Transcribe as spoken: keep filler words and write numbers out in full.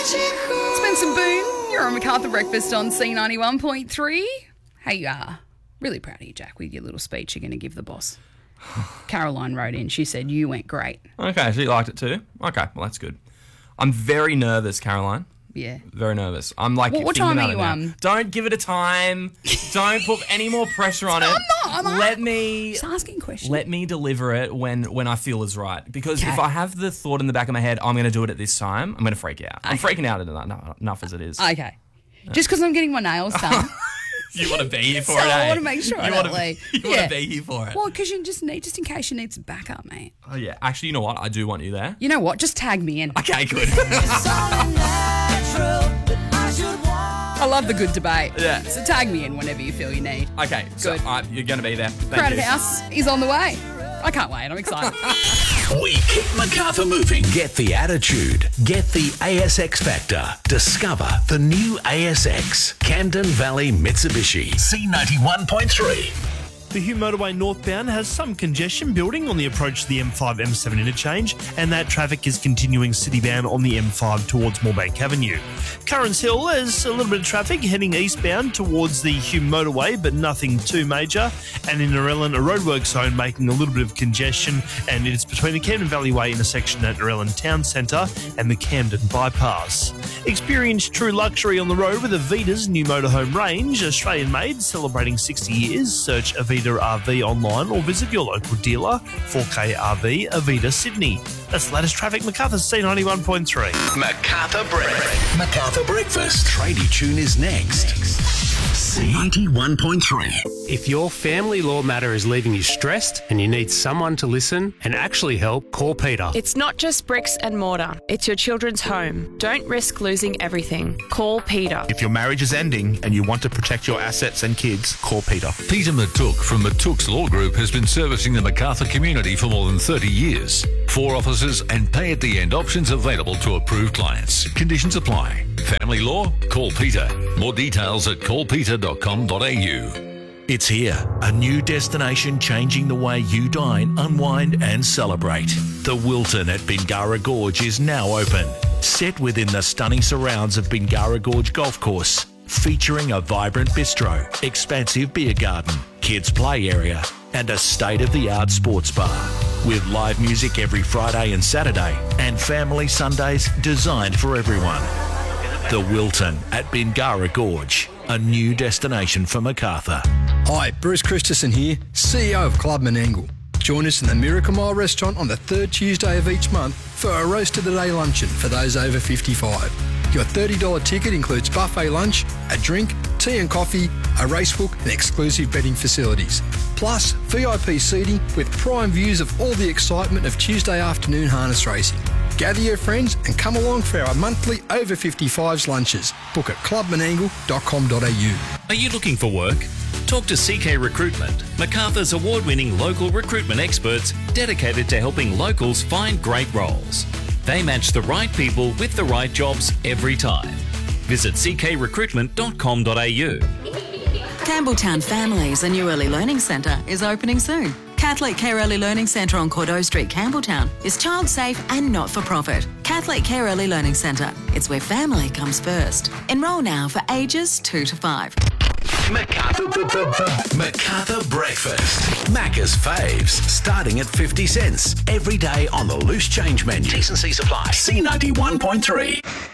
Spencer Boone, you're on MacArthur Breakfast on C ninety-one point three. Hey, uh, really proud of you, Jack, with your little speech you're going to give the boss. Caroline wrote in. She said you went great. Okay, so you liked it too? Okay, well, that's good. I'm very nervous, Caroline. Yeah. Very nervous. I'm like, what, what thinking time about are it you now. um? Don't give it a time. Don't put any more pressure on it. I'm not. I'm Let me just asking questions. Let me deliver it when when I feel is right. Because Okay. if I have the thought in the back of my head, I'm going to do it at this time, I'm going to freak out. I'm freaking out enough, enough as it is. Okay. Just because I'm getting my nails done. You want to be here for So it, eh? I want to make sure I you don't wanna, leave. You Yeah. want to be here for it. Well, because you just need, just in case you need some backup, mate. Oh, yeah. Actually, you know what? I do want you there. You know what? Just tag me in. Okay, good. I love the good debate. Yeah. So tag me in whenever you feel you need. Okay, so Good. all right, you're going to be there. Thank Crowded you. House is on the way. I can't wait. I'm excited. We keep MacArthur moving. Get the attitude. Get the A S X Factor. Discover the new A S X. Camden Valley Mitsubishi. C ninety-one point three. The Hume Motorway northbound has some congestion building on the approach to the M five M seven interchange, and that traffic is continuing citybound on the M five towards Moorebank Avenue. Currans Hill has a little bit of traffic heading eastbound towards the Hume Motorway, but nothing too major. And in Narellan, a roadwork zone making a little bit of congestion, and it's between the Camden Valley Way intersection at Narellan Town Centre and the Camden Bypass. Experience true luxury on the road with Avita's new motorhome range, Australian-made, celebrating sixty years. Search Avita R V online or visit your local dealer. four K R V Avita Sydney. That's the latest traffic. MacArthur C ninety-one point three. MacArthur Breakfast. MacArthur Breakfast. Tradie Tune is next. C eighty-one point three. If your family law matter is leaving you stressed and you need someone to listen and actually help, call Peter. It's not just bricks and mortar. It's your children's home. Don't risk losing everything. Call Peter. If your marriage is ending and you want to protect your assets and kids, call Peter. Peter Matuk from Matuk's Law Group has been servicing the MacArthur community for more than thirty years. Four offices and pay-at-the-end options available to approved clients. Conditions apply. Family law? Call Peter. More details at call peter dot com dot a u. It's here, a new destination changing the way you dine, unwind and celebrate. The Wilton at Bingara Gorge is now open. Set within the stunning surrounds of Bingara Gorge Golf Course, featuring a vibrant bistro, expansive beer garden, kids play area and a state-of-the-art sports bar. With live music every Friday and Saturday and family Sundays designed for everyone. The Wilton at Bingara Gorge, a new destination for MacArthur. Hi, Bruce Christensen here, C E O of Club Menangle. Join us in the Miracle Mile restaurant on the third Tuesday of each month for a roast of the day luncheon for those over fifty-five. Your thirty dollars ticket includes buffet lunch, a drink, tea and coffee, a racebook and exclusive betting facilities. Plus, V I P seating with prime views of all the excitement of Tuesday afternoon harness racing. Gather your friends and come along for our monthly over fifty-fives lunches. Book at club menangle dot com dot a u. Are you looking for work? Talk to C K Recruitment, MacArthur's award-winning local recruitment experts dedicated to helping locals find great roles. They match the right people with the right jobs every time. Visit c k recruitment dot com dot a u. Campbelltown Families, a new early learning centre, is opening soon. Catholic Care Early Learning Centre on Cordeaux Street, Campbelltown is child safe and not for profit. Catholic Care Early Learning Centre. It's where family comes first. Enrol now for ages two to five. MacArthur, MacArthur Breakfast. Macca's faves, starting at fifty cents. Every day on the loose change menu. T's and C's apply. C ninety-one point three.